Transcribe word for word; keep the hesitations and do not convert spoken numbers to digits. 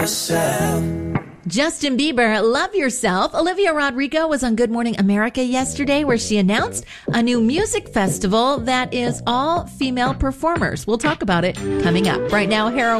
myself. Justin Bieber, Love Yourself. Olivia Rodrigo was on Good Morning America yesterday where she announced a new music festival that is all female performers. We'll talk about it coming up. Right now, Harold